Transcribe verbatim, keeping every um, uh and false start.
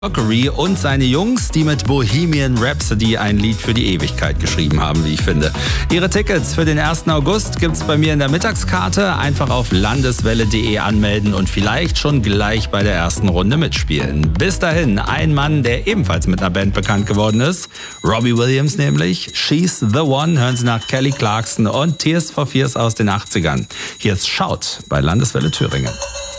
Rockery und seine Jungs, die mit Bohemian Rhapsody ein Lied für die Ewigkeit geschrieben haben, wie ich finde. Ihre Tickets für den ersten August gibt's bei mir in der Mittagskarte. Einfach auf landeswelle punkt de anmelden und vielleicht schon gleich bei der ersten Runde mitspielen. Bis dahin, ein Mann, der ebenfalls mit einer Band bekannt geworden ist. Robbie Williams nämlich. She's the One, hören Sie nach Kelly Clarkson und Tears for Fears aus den achtzigern. Hier ist Shout bei Landeswelle Thüringen.